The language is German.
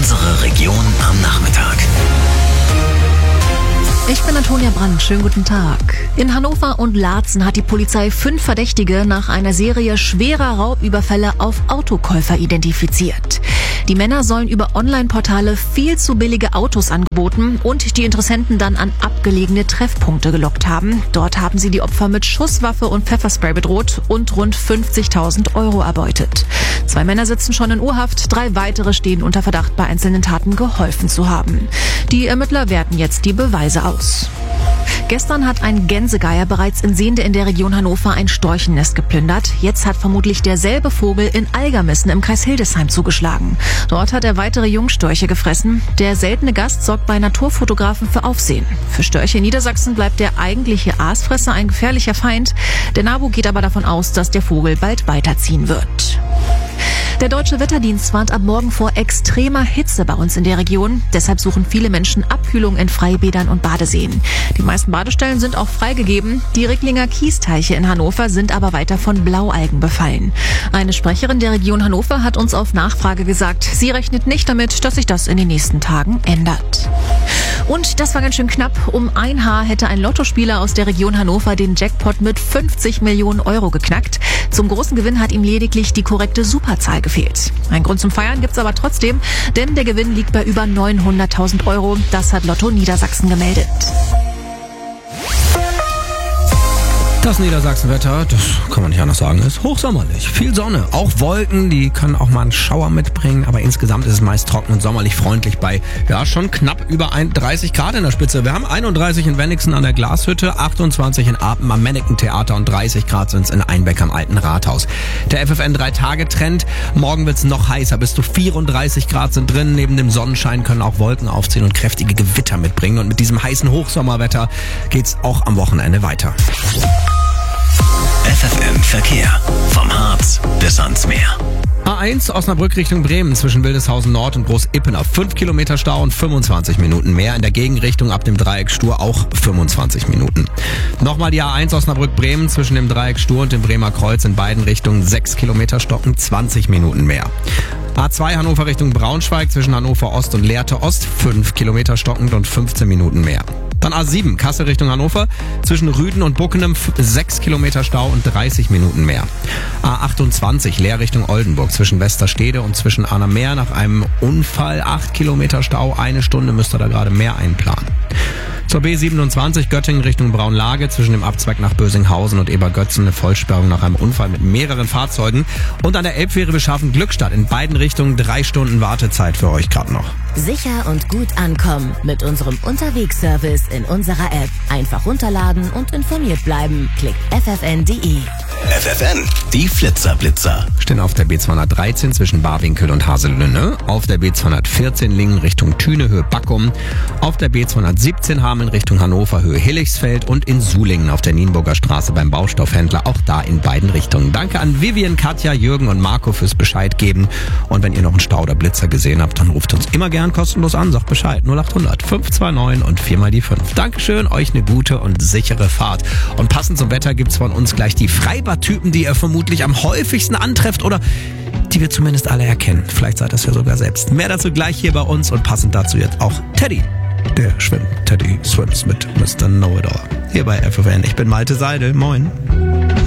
Unsere Region am Nachmittag. Ich bin Antonia Brandt, schönen guten Tag. In Hannover und Laatzen hat die Polizei 5 Verdächtige nach einer Serie schwerer Raubüberfälle auf Autokäufer identifiziert. Die Männer sollen über Online-Portale viel zu billige Autos angeboten und die Interessenten dann an abgelegene Treffpunkte gelockt haben. Dort haben sie die Opfer mit Schusswaffe und Pfefferspray bedroht und rund 50.000 € erbeutet. 2 Männer sitzen schon in U-Haft, 3 weitere stehen unter Verdacht, bei einzelnen Taten geholfen zu haben. Die Ermittler werten jetzt die Beweise aus. Gestern hat ein Gänsegeier bereits in Sehnde in der Region Hannover ein Storchennest geplündert. Jetzt hat vermutlich derselbe Vogel in Algermissen im Kreis Hildesheim zugeschlagen. Dort hat er weitere Jungstörche gefressen. Der seltene Gast sorgt bei Naturfotografen für Aufsehen. Für Störche in Niedersachsen bleibt der eigentliche Aasfresser ein gefährlicher Feind. Der NABU geht aber davon aus, dass der Vogel bald weiterziehen wird. Der Deutsche Wetterdienst warnt ab morgen vor extremer Hitze bei uns in der Region. Deshalb suchen viele Menschen Abkühlung in Freibädern und Badeseen. Die meisten Badestellen sind auch freigegeben. Die Ricklinger Kiesteiche in Hannover sind aber weiter von Blaualgen befallen. Eine Sprecherin der Region Hannover hat uns auf Nachfrage gesagt, sie rechnet nicht damit, dass sich das in den nächsten Tagen ändert. Und das war ganz schön knapp. Um ein Haar hätte ein Lottospieler aus der Region Hannover den Jackpot mit 50 Millionen € geknackt. Zum großen Gewinn hat ihm lediglich die korrekte Superzahl gefehlt. Ein Grund zum Feiern gibt's aber trotzdem, denn der Gewinn liegt bei über 900.000 €. Das hat Lotto Niedersachsen gemeldet. Das Niedersachsenwetter, das kann man nicht anders sagen, ist hochsommerlich. Viel Sonne, auch Wolken, die können auch mal einen Schauer mitbringen, aber insgesamt ist es meist trocken und sommerlich freundlich bei, schon knapp über 30 Grad in der Spitze. Wir haben 31 in Wenigsen an der Glashütte, 28 in Apen am Menneken-Theater und 30 Grad sind es in Einbeck am Alten Rathaus. Der FFN 3-Tage-Trend, morgen wird's noch heißer, bis zu 34 Grad sind drin. Neben dem Sonnenschein können auch Wolken aufziehen und kräftige Gewitter mitbringen. Und mit diesem heißen Hochsommerwetter geht's auch am Wochenende weiter. FFN Verkehr. Vom Harz bis ans Meer. A1 Osnabrück Richtung Bremen zwischen Wildeshausen Nord und Groß-Ippenau. 5 Kilometer Stau und 25 Minuten mehr. In der Gegenrichtung ab dem Dreieck Stur auch 25 Minuten. Nochmal die A1 Osnabrück Bremen zwischen dem Dreieck Stur und dem Bremer Kreuz in beiden Richtungen 6 Kilometer stocken, 20 Minuten mehr. A2 Hannover Richtung Braunschweig zwischen Hannover Ost und Lehrte Ost 5 Kilometer stockend und 15 Minuten mehr. Dann A7 Kassel Richtung Hannover zwischen Rüden und Buckenem 6 Kilometer Stau und 30 Minuten mehr. A28 Leer Richtung Oldenburg zwischen Westerstede und zwischen Arnhem nach einem Unfall 8 Kilometer Stau, 1 Stunde müsst ihr da gerade mehr einplanen. Zur B27 Göttingen Richtung Braunlage zwischen dem Abzweig nach Bösinghausen und Ebergötzen eine Vollsperrung nach einem Unfall mit mehreren Fahrzeugen. Und an der Elbfähre Beschaffen-Glückstadt in beiden Richtungen 3 Stunden Wartezeit für euch gerade noch. Sicher und gut ankommen mit unserem Unterwegsservice in unserer App. Einfach runterladen und informiert bleiben. Klickt ffn.de. FFN, die Flitzer-Blitzer. Stehen auf der B213 zwischen Barwinkel und Haselünne, auf der B214 Lingen Richtung Thüne Höhe Backum, auf der B217 Hameln Richtung Hannover Höhe Hilligsfeld und in Sulingen auf der Nienburger Straße beim Baustoffhändler, auch da in beiden Richtungen. Danke an Vivian, Katja, Jürgen und Marco fürs Bescheid geben. Und wenn ihr noch einen Stau oder Blitzer gesehen habt, dann ruft uns immer gern kostenlos an, sagt Bescheid 0800 529 und 4 mal die 5. Dankeschön, euch eine gute und sichere Fahrt. Und passend zum Wetter gibt's von uns gleich die Freibad-Typen, die ihr vermutlich am häufigsten antrefft oder die wir zumindest alle erkennen. Vielleicht seid das ja sogar selbst. Mehr dazu gleich hier bei uns und passend dazu jetzt auch Teddy. Der schwimmt. Teddy swims mit Mr. Know-It-All. Hier bei FFN. Ich bin Malte Seidel. Moin.